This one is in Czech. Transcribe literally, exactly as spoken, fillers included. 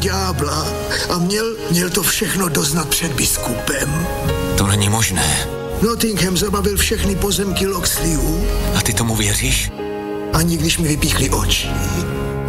ďábla a měl, měl to všechno doznat před biskupem. To není možné. Nottingham zabavil všechny pozemky Locksleyů. A ty tomu věříš? Ani když mi vypíchli oči,